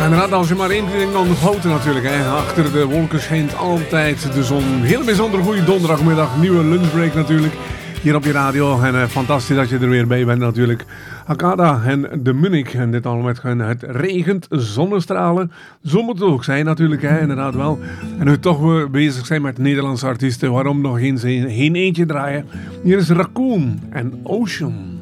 inderdaad, als je maar één ding onthoudt natuurlijk. Hè. Achter de wolken schijnt altijd de zon. Heel bijzonder goede donderdagmiddag. Nieuwe lunchbreak natuurlijk. Hier op je radio. En fantastisch dat je er weer bij bent natuurlijk. Akada en de Munich. En dit allemaal met het regent, zonnestralen. Zo moet het ook zijn natuurlijk. Hè. Inderdaad wel. En nu toch we bezig zijn met Nederlandse artiesten. Waarom nog geen eentje draaien. Hier is Raccoon en Ocean.